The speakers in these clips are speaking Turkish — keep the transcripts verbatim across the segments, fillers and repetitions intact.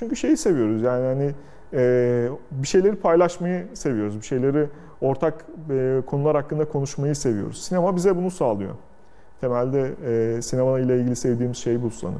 çünkü şeyi seviyoruz yani hani e, bir şeyleri paylaşmayı seviyoruz. Bir şeyleri ortak e, konular hakkında konuşmayı seviyoruz. Sinema bize bunu sağlıyor. Temelde e, sinema ile ilgili sevdiğimiz şey bu sanırım.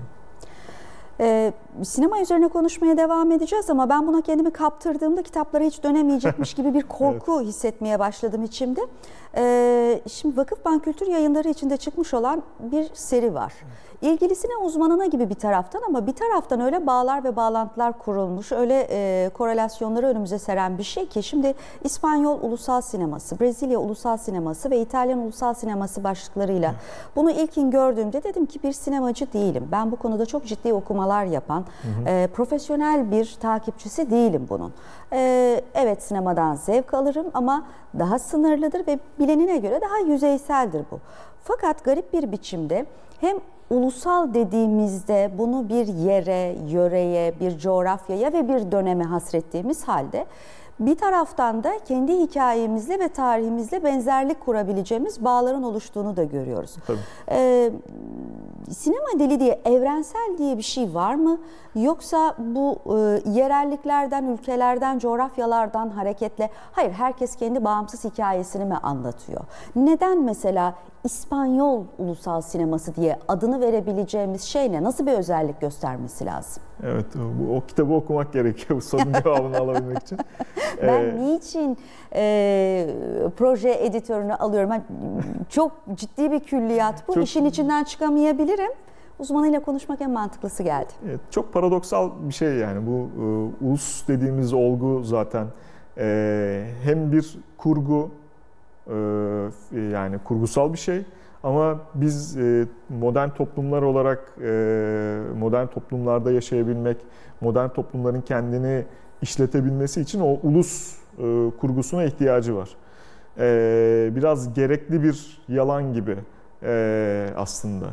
Ee, sinema üzerine konuşmaya devam edeceğiz ama ben buna kendimi kaptırdığımda kitaplara hiç dönemeyecekmiş gibi bir korku evet. hissetmeye başladım içimde. Ee, şimdi Vakıfbank Kültür Yayınları içinde çıkmış olan bir seri var. İlgilisine uzmanına gibi bir taraftan ama bir taraftan öyle bağlar ve bağlantılar kurulmuş, öyle e, korelasyonları önümüze seren bir şey ki şimdi İspanyol Ulusal Sineması, Brezilya Ulusal Sineması ve İtalyan Ulusal Sineması başlıklarıyla bunu ilkin gördüğümde dedim ki bir sinemacı değilim. Ben bu konuda çok ciddi okumalar yapan, hı hı. E, profesyonel bir takipçisi değilim bunun. E, evet sinemadan zevk alırım ama daha sınırlıdır ve bilenine göre daha yüzeyseldir bu. Fakat garip bir biçimde hem ulusal dediğimizde bunu bir yere, yöreye, bir coğrafyaya ve bir döneme hasrettiğimiz halde bir taraftan da kendi hikayemizle ve tarihimizle benzerlik kurabileceğimiz bağların oluştuğunu da görüyoruz. Ee, sinema dili diye, evrensel diye bir şey var mı? Yoksa bu e, yerelliklerden, ülkelerden, coğrafyalardan hareketle, hayır herkes kendi bağımsız hikayesini mi anlatıyor? Neden mesela İspanyol Ulusal Sineması diye adını verebileceğimiz şey ne? Nasıl bir özellik göstermesi lazım? Evet, o, o kitabı okumak gerekiyor bu sorunun cevabını alabilmek için. Ben ee, niçin e, proje editörünü alıyorum? Ben, çok ciddi bir külliyat bu. Çok, İşin içinden çıkamayabilirim. Uzmanıyla konuşmak en mantıklısı geldi. Evet, çok paradoksal bir şey yani bu e, ulus dediğimiz olgu zaten e, hem bir kurgu e, yani kurgusal bir şey ama biz e, modern toplumlar olarak e, modern toplumlarda yaşayabilmek, modern toplumların kendini işletebilmesi için o ulus e, kurgusuna ihtiyacı var. E, biraz gerekli bir yalan gibi e, aslında.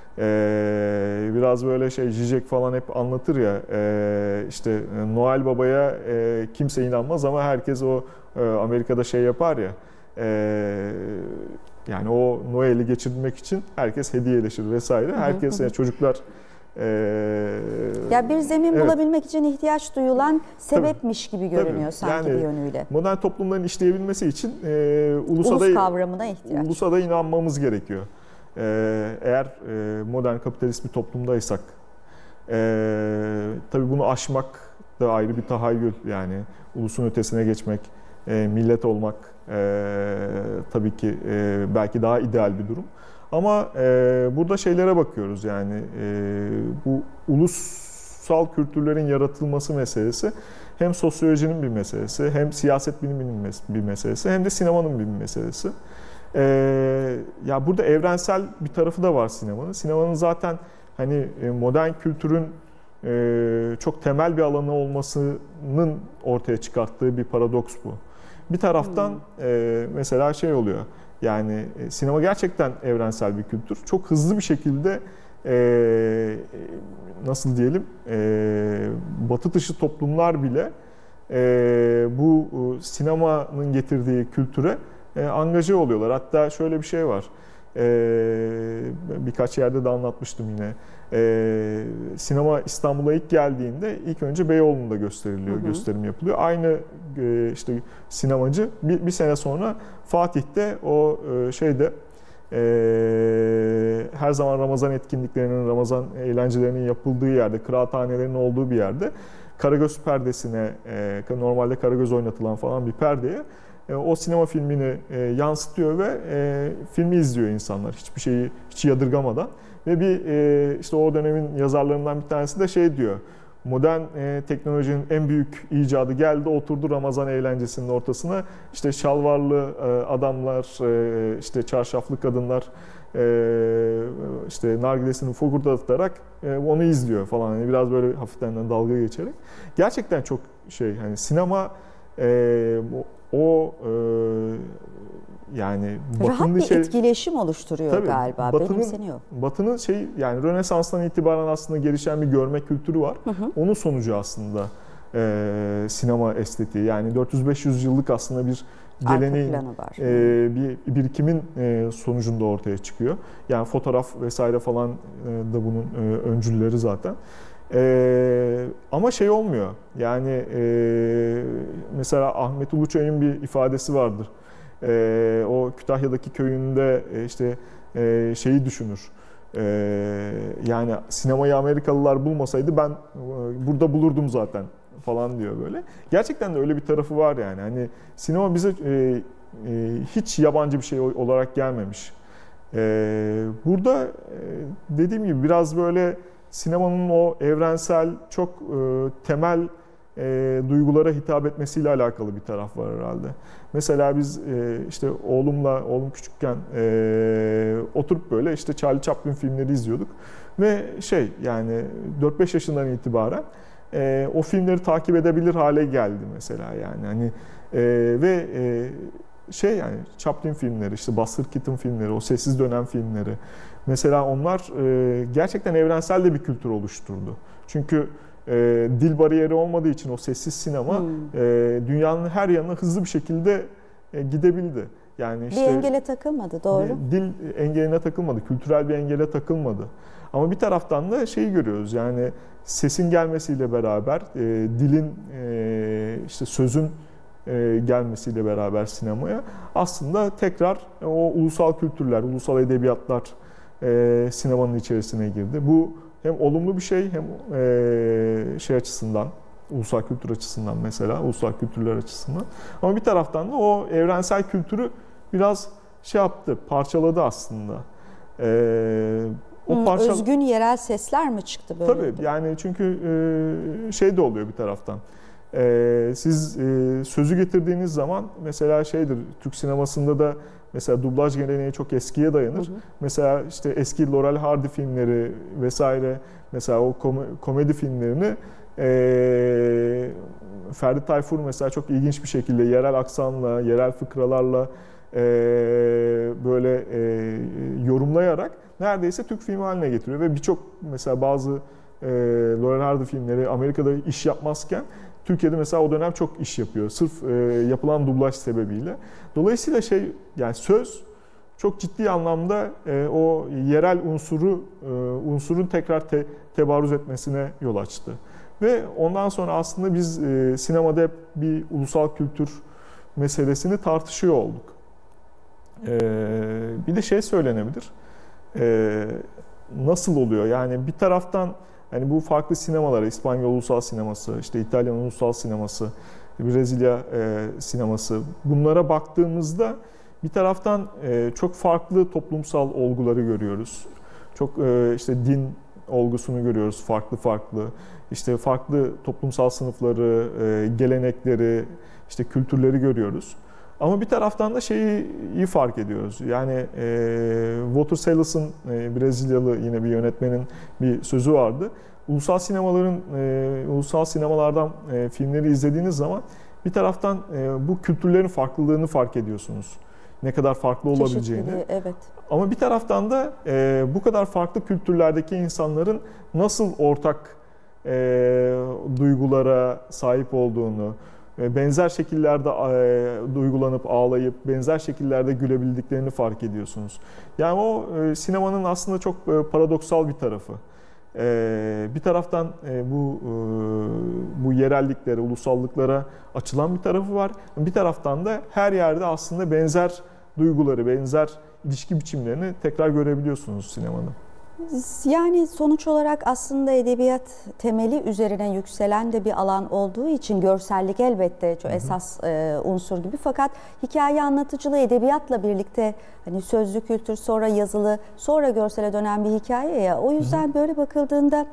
Ee, biraz böyle şey Zizek falan hep anlatır ya e, işte Noel Baba'ya e, kimse inanmaz ama herkes o e, Amerika'da şey yapar ya e, yani o Noel'i geçirmek için herkes hediyeleşir vesaire. Herkes yani çocuklar e, ya bir zemin evet. bulabilmek için ihtiyaç duyulan sebepmiş tabii, gibi görünüyor tabii. sanki yani, bir yönüyle. Modern toplumların işleyebilmesi için e, ulusa ulus da, kavramına ihtiyaç. Ulusa da inanmamız gerekiyor. Eğer modern kapitalist bir toplumdaysak, tabii bunu aşmak da ayrı bir tahayyül yani ulusun ötesine geçmek, millet olmak tabii ki belki daha ideal bir durum. Ama burada şeylere bakıyoruz yani bu ulusal kültürlerin yaratılması meselesi hem sosyolojinin bir meselesi, hem siyaset biliminin bir meselesi, hem de sinemanın bir meselesi. Ee, ya burada evrensel bir tarafı da var sinemanın. Sinemanın zaten hani modern kültürün e, çok temel bir alanı olmasının ortaya çıkarttığı bir paradoks bu. Bir taraftan hmm. e, mesela şey oluyor. Yani e, sinema gerçekten evrensel bir kültür. Çok hızlı bir şekilde e, nasıl diyelim e, batı dışı toplumlar bile e, bu e, sinemanın getirdiği kültüre E, angaje oluyorlar. Hatta şöyle bir şey var. E, birkaç yerde de anlatmıştım yine. E, sinema İstanbul'a ilk geldiğinde ilk önce Beyoğlu'nda gösteriliyor, hı hı. gösterim yapılıyor. Aynı e, işte sinemacı bir, bir sene sonra Fatih'te o e, şeyde e, her zaman Ramazan etkinliklerinin, Ramazan eğlencelerinin yapıldığı yerde, kıraathanelerin olduğu bir yerde Karagöz perdesine, e, normalde Karagöz oynatılan falan bir perdeye o sinema filmini yansıtıyor ve filmi izliyor insanlar hiçbir şeyi hiç yadırgamadan ve bir işte o dönemin yazarlarından bir tanesi de şey diyor, modern teknolojinin en büyük icadı geldi oturdu Ramazan eğlencesinin ortasına, işte şalvarlı adamlar, işte çarşaflı kadınlar işte nargilesini fokurdatılarak onu izliyor falan, yani biraz böyle hafiften dalga geçerek. Gerçekten çok şey, hani sinema o e, yani rahat bir şey, etkileşim oluşturuyor tabii, galiba. Batının, benimseniyor. Batı'nın şey yani Rönesans'tan itibaren aslında gelişen bir görme kültürü var. Hı hı. Onun sonucu aslında e, sinema estetiği. Yani dört yüz beş yüz yıllık aslında bir geleneğin, e, bir birikimin e, sonucunda ortaya çıkıyor. Yani fotoğraf vesaire falan e, da bunun e, öncülleri zaten. Ee, ama şey olmuyor. Yani e, mesela Ahmet Uluçay'ın bir ifadesi vardır. Ee, o Kütahya'daki köyünde e, işte e, şeyi düşünür. Ee, yani sinemayı Amerikalılar bulmasaydı ben e, burada bulurdum zaten falan diyor böyle. Gerçekten de öyle bir tarafı var yani. Hani sinema bize e, e, hiç yabancı bir şey olarak gelmemiş. E, burada e, dediğim gibi biraz böyle sinemanın o evrensel, çok e, temel e, duygulara hitap etmesiyle alakalı bir taraf var herhalde. Mesela biz e, işte oğlumla, oğlum küçükken e, oturup böyle işte Charlie Chaplin filmleri izliyorduk. Ve şey yani dört beş yaşından itibaren e, o filmleri takip edebilir hale geldi mesela yani. Hani e, ve e, şey yani Chaplin filmleri, işte Buster Keaton filmleri, o sessiz dönem filmleri. Mesela onlar e, gerçekten evrensel de bir kültür oluşturdu. Çünkü e, dil bariyeri olmadığı için o sessiz sinema hmm. e, dünyanın her yanına hızlı bir şekilde e, gidebildi. Yani işte, bir engele takılmadı, doğru. Dil engeline takılmadı, kültürel bir engele takılmadı. Ama bir taraftan da şeyi görüyoruz yani sesin gelmesiyle beraber, e, dilin, e, işte sözün e, gelmesiyle beraber sinemaya aslında tekrar o ulusal kültürler, ulusal edebiyatlar e, sinemanın içerisine girdi. Bu hem olumlu bir şey hem e, şey açısından, ulusal kültür açısından mesela, ulusal kültürler açısından. Ama bir taraftan da o evrensel kültürü biraz şey yaptı, parçaladı aslında. E, o hmm, parça... Özgün yerel sesler mi çıktı böyle? Tabii yani çünkü e, şey de oluyor bir taraftan. E, siz e, sözü getirdiğiniz zaman mesela şeydir, Türk sinemasında da mesela dublaj geleneği çok eskiye dayanır. Hı hı. Mesela işte eski Laurel Hardy filmleri vesaire, mesela o kom- komedi filmlerini e, Ferdi Tayfur mesela çok ilginç bir şekilde yerel aksanla, yerel fıkralarla e, böyle e, yorumlayarak neredeyse Türk filmi haline getiriyor. Ve birçok mesela bazı e, Laurel Hardy filmleri Amerika'da iş yapmazken Türkiye'de mesela o dönem çok iş yapıyor. Sırf e, yapılan dublaj sebebiyle. Dolayısıyla şey yani söz çok ciddi anlamda e, o yerel unsuru e, unsurun tekrar te, tebarruz etmesine yol açtı. Ve ondan sonra aslında biz e, sinemada hep bir ulusal kültür meselesini tartışıyor olduk. E, bir de şey söylenebilir. E, nasıl oluyor? Yani bir taraftan yani bu farklı sinemalara, İspanya ulusal sineması, işte İtalyan ulusal sineması, Brezilya e, sineması, bunlara baktığımızda bir taraftan e, çok farklı toplumsal olguları görüyoruz. Çok e, işte din olgusunu görüyoruz, farklı farklı. İşte farklı toplumsal sınıfları, e, gelenekleri, işte kültürleri görüyoruz. Ama bir taraftan da şeyi iyi fark ediyoruz. Yani e, Walter Sales'ın, e, Brezilyalı yine bir yönetmenin bir sözü vardı. Ulusal sinemaların, e, ulusal sinemalardan e, filmleri izlediğiniz zaman bir taraftan e, bu kültürlerin farklılığını fark ediyorsunuz. Ne kadar farklı olabileceğini. Evet. Ama bir taraftan da e, bu kadar farklı kültürlerdeki insanların nasıl ortak e, duygulara sahip olduğunu, benzer şekillerde e, duygulanıp ağlayıp benzer şekillerde gülebildiklerini fark ediyorsunuz. Yani o e, sinemanın aslında çok e, paradoksal bir tarafı. E, bir taraftan e, bu e, bu yerelliklere, ulusallıklara açılan bir tarafı var. Bir taraftan da her yerde aslında benzer duyguları, benzer ilişki biçimlerini tekrar görebiliyorsunuz sinemanın. Yani sonuç olarak aslında edebiyat temeli üzerine yükselen de bir alan olduğu için görsellik elbette çok esas e, unsur gibi. Fakat hikaye anlatıcılığı edebiyatla birlikte hani sözlü kültür, sonra yazılı, sonra görsele dönen bir hikaye ya. O yüzden hı hı. böyle bakıldığında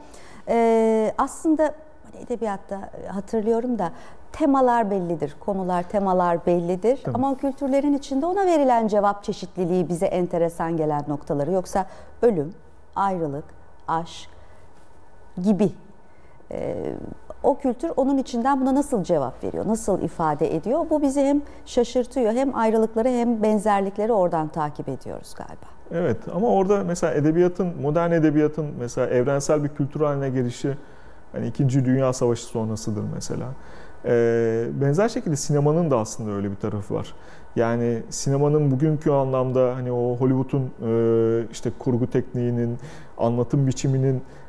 e, aslında edebiyatta hatırlıyorum da temalar bellidir, konular, temalar bellidir. Tabii. Ama o kültürlerin içinde ona verilen cevap çeşitliliği bize enteresan gelen noktaları. Yoksa ölüm, ayrılık, aşk gibi. Ee, o kültür onun içinden buna nasıl cevap veriyor, nasıl ifade ediyor? Bu bizi hem şaşırtıyor, hem ayrılıkları hem benzerlikleri oradan takip ediyoruz galiba. Evet, ama orada mesela edebiyatın, modern edebiyatın mesela evrensel bir kültür haline gelişi hani İkinci Dünya Savaşı sonrasıdır mesela. Ee, benzer şekilde sinemanın da aslında öyle bir tarafı var. Yani sinemanın bugünkü anlamda hani o Hollywood'un e, işte kurgu tekniğinin, anlatım biçiminin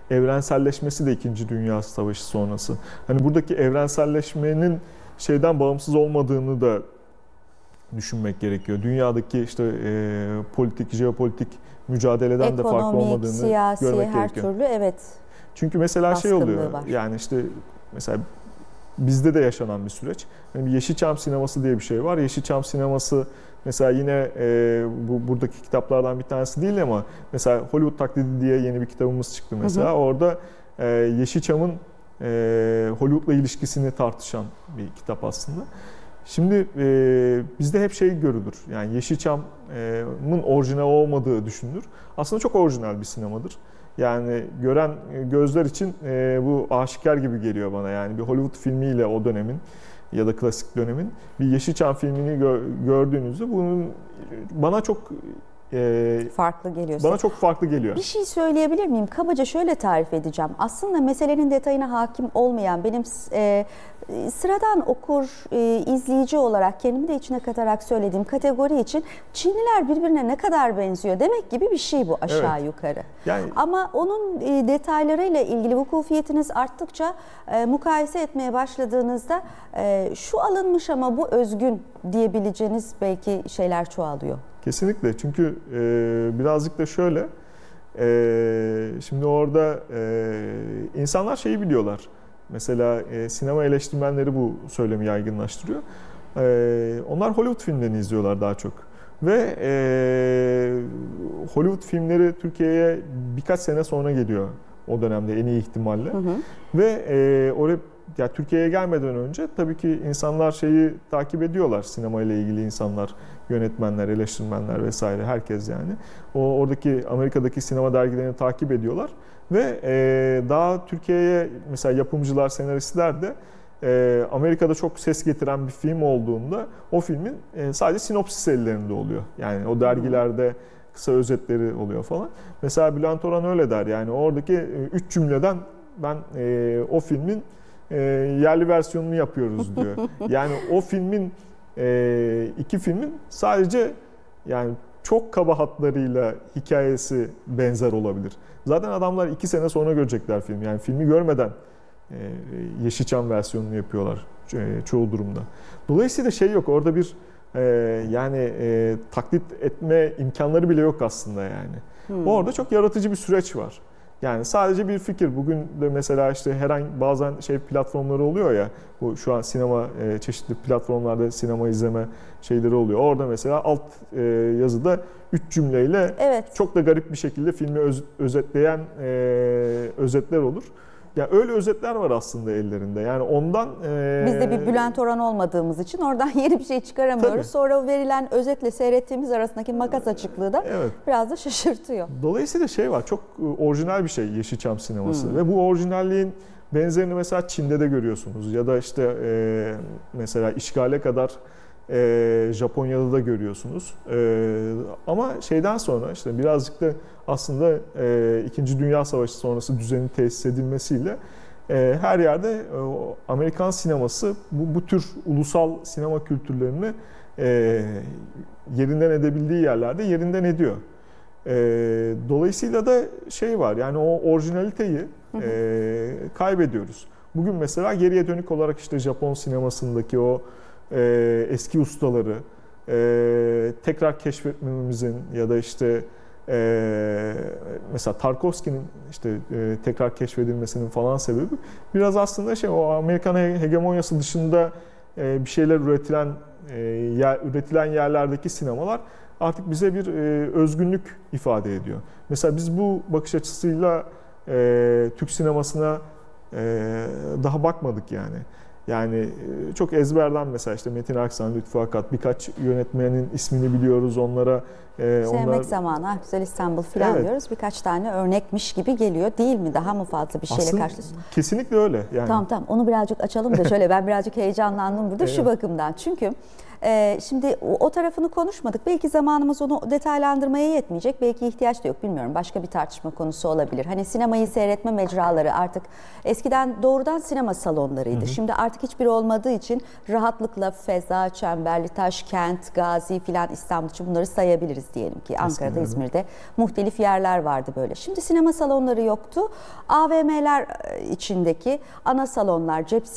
evrenselleşmesi de İkinci Dünya Savaşı sonrası. Hani buradaki evrenselleşmenin şeyden bağımsız olmadığını da düşünmek gerekiyor. Dünyadaki işte e, politik, jeopolitik mücadeleden Ekonomik, de farklı olmadığını siyasi, görmek her gerekiyor. türlü evet. Çünkü mesela şey Baskınlığı oluyor. var. Yani işte mesela bizde de yaşanan bir süreç. Yani bir Yeşilçam sineması diye bir şey var. Yeşilçam sineması mesela yine e, bu buradaki kitaplardan bir tanesi değil ama mesela Hollywood Taklidi diye yeni bir kitabımız çıktı mesela. Hı hı. Orada e, Yeşilçam'ın e, Hollywood'la ilişkisini tartışan bir kitap aslında. Şimdi e, bizde hep şey görülür. Yani Yeşilçam'ın orijinal olmadığı düşünülür. Aslında çok orijinal bir sinemadır. Yani gören gözler için e, bu aşikar gibi geliyor bana. Yani bir Hollywood filmiyle o dönemin ya da klasik dönemin bir Yeşilçam filmini gö- gördüğünüzde bunun bana çok e, farklı geliyor. Bana çok farklı geliyor. Bir şey söyleyebilir miyim? Kabaca şöyle tarif edeceğim. Aslında meselenin detayına hakim olmayan benim e, sıradan okur, e, izleyici olarak kendimi de içine katarak söylediğim kategori için Çinliler birbirine ne kadar benziyor demek gibi bir şey bu aşağı evet. yukarı. Yani, ama onun e, detaylarıyla ilgili vukufiyetiniz arttıkça e, mukayese etmeye başladığınızda e, şu alınmış ama bu özgün diyebileceğiniz belki şeyler çoğalıyor. Kesinlikle, çünkü e, birazcık da şöyle, e, şimdi orada e, insanlar şeyi biliyorlar. Mesela e, sinema eleştirmenleri bu söylemi yaygınlaştırıyor. E, onlar Hollywood filmlerini izliyorlar daha çok. Ve e, Hollywood filmleri Türkiye'ye birkaç sene sonra geliyor o dönemde en iyi ihtimalle. Hı hı. Ve e, oraya ya Türkiye'ye gelmeden önce tabii ki insanlar şeyi takip ediyorlar, sinema ile ilgili insanlar, yönetmenler, eleştirmenler vesaire, herkes yani. O oradaki Amerika'daki sinema dergilerini takip ediyorlar ve e, daha Türkiye'ye mesela yapımcılar, senaristler de e, Amerika'da çok ses getiren bir film olduğunda o filmin e, sadece sinopsis ellerinde oluyor. Yani o dergilerde kısa özetleri oluyor falan. Mesela Bülent Orhan öyle der, yani oradaki e, üç cümleden ben e, o filmin e, yerli versiyonunu yapıyoruz diyor. Yani o filmin e, iki filmin sadece yani çok kaba hatlarıyla hikayesi benzer olabilir. Zaten adamlar iki sene sonra görecekler filmi. Yani filmi görmeden e, Yeşilçam versiyonunu yapıyorlar e, çoğu durumda. Dolayısıyla şey yok orada bir e, yani e, taklit etme imkanları bile yok aslında yani. Hmm. Orada çok yaratıcı bir süreç var. Yani sadece bir fikir. Bugün de mesela işte herhangi bazen şey platformları oluyor ya, bu şu an sinema e, çeşitli platformlarda sinema izleme şeyleri oluyor. Orada mesela alt e, yazıda üç cümleyle evet. çok da garip bir şekilde filmi öz, özetleyen e, özetler olur. Ya yani öyle özetler var aslında ellerinde. Yani ondan e... biz de bir Bülent Orhan olmadığımız için oradan yeni bir şey çıkaramıyoruz. Tabii. Sonra verilen özetle seyrettiğimiz arasındaki makas açıklığı da evet. biraz da şaşırtıyor. Dolayısıyla şey var, çok orijinal bir şey Yeşilçam sineması hmm. ve bu orijinalliğin benzerini mesela Çin'de de görüyorsunuz ya da işte e, mesela işgale kadar e, Japonya'da da görüyorsunuz. E, ama şeyden sonra işte birazcık da aslında e, İkinci Dünya Savaşı sonrası düzenin tesis edilmesiyle e, her yerde e, Amerikan sineması bu, bu tür ulusal sinema kültürlerini e, yerinden edebildiği yerlerde yerinden ediyor. E, dolayısıyla da şey var, yani o orijinaliteyi e, kaybediyoruz. Bugün mesela geriye dönük olarak işte Japon sinemasındaki o e, eski ustaları e, tekrar keşfetmemizin ya da işte Ee, mesela Tarkovski'nin işte e, tekrar keşfedilmesinin falan sebebi biraz aslında şey, o Amerikan hegemonyası dışında e, bir şeyler üretilen e, yer, üretilen yerlerdeki sinemalar artık bize bir e, özgünlük ifade ediyor. Mesela biz bu bakış açısıyla e, Türk sinemasına e, daha bakmadık yani. Yani çok ezberden mesela işte Metin Aksan, Lütfü Akat, birkaç yönetmenin ismini biliyoruz, onlara. E, Sevmek onlar... zamanı, Güzel İstanbul falan evet. diyoruz. Birkaç tane örnekmiş gibi geliyor değil mi? Daha mı fazla bir şeyle karşılaşıyoruz? Kesinlikle öyle. Yani. Tamam tamam, onu birazcık açalım da şöyle ben birazcık heyecanlandım burada evet. şu bakımdan. Çünkü Ee, şimdi o, o tarafını konuşmadık. Belki zamanımız onu detaylandırmaya yetmeyecek. Belki ihtiyaç da yok, bilmiyorum. Başka bir tartışma konusu olabilir. Hani sinemayı seyretme mecraları artık eskiden doğrudan sinema salonlarıydı. Hı hı. Şimdi artık hiçbiri olmadığı için rahatlıkla Feza, Çemberlitaş, Kent, Gazi filan, İstanbul için bunları sayabiliriz diyelim ki. Ankara'da, Eskiden. İzmir'de muhtelif yerler vardı böyle. Şimdi sinema salonları yoktu. A V M'ler içindeki ana salonlar, cep